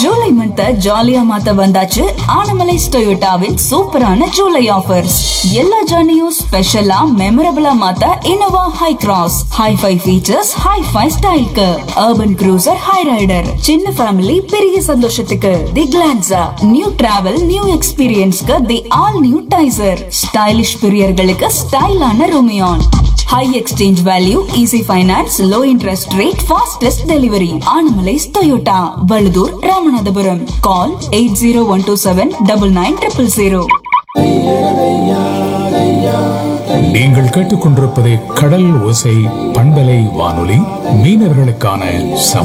July month ஜாலியா மாத்த வந்தாச்சு ஆனமலைஸ் டொயோட்டாவின் சூப்பரான ஜூலை ஆஃபர்ஸ். எல்லா ஜர்னியும் ஸ்பெஷலா மெமரபிளா மாத்த Innova high cross high-five features, high-five ஸ்டைலுக்கு, அர்பன் க்ரூசர் ஹை ரைடர், சின்ன ஃபேமிலி பெரிய சந்தோஷத்துக்கு தி கிளான்சா, நியூ டிராவல் நியூ எக்ஸ்பீரியன்ஸ்க்கு தி all new Taisor, stylish பிரியர்களுக்கு ஸ்டைலான ரோமியான். High exchange value, easy finance, low interest rate, fastest delivery. Anamallais Toyota, Valuthur, Ramanathapuram. கால் 8012799000. நீங்கள் கேட்டுக்கொண்டிருப்பது கடல் ஓசை பண்பலை வானொலி, மீனவர்களுக்கான